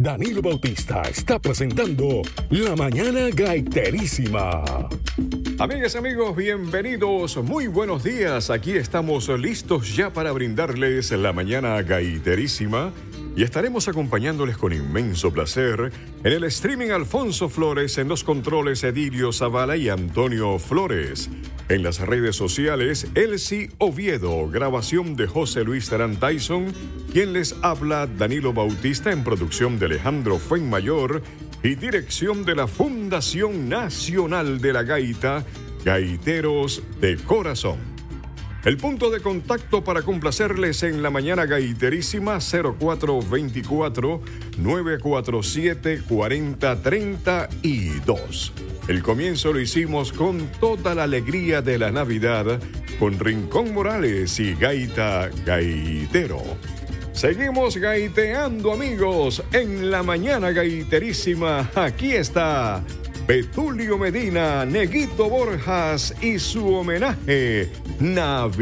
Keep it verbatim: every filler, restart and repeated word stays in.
Danilo Bautista está presentando La Mañana Gaiterísima. Amigas, amigos, bienvenidos, muy buenos días. Aquí estamos listos ya para brindarles La Mañana Gaiterísima y estaremos acompañándoles con inmenso placer en el streaming Alfonso Flores, en los controles Edilio Zavala y Antonio Flores. En las redes sociales, Elsie Oviedo, grabación de José Luis Terán Tyson, quien les habla Danilo Bautista, en producción de Alejandro Fuenmayor y dirección de la Fundación Nacional de la Gaita, Gaiteros de Corazón. El punto de contacto para complacerles en La Mañana Gaiterísima, cero cuatro dos cuatro, nueve cuatro siete, cuatro cero tres dos. El comienzo lo hicimos con toda la alegría de la Navidad, con Rincón Morales y Gaita Gaitero. Seguimos gaiteando, amigos, en La Mañana Gaiterísima. Aquí está Betulio Medina, Neguito Borjas y su homenaje Navidad.